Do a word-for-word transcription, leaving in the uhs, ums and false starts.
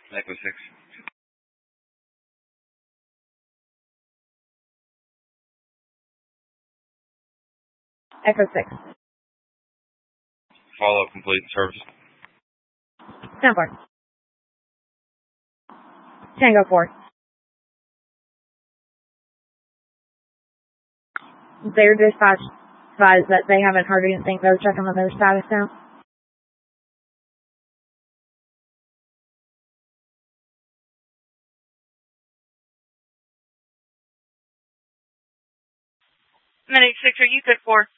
Echo six. Echo six. Follow-up complete. Service. ten four. Tango four. Their dispatch advised that they haven't heard anything. They're checking on their status now. Medic six, are you good for?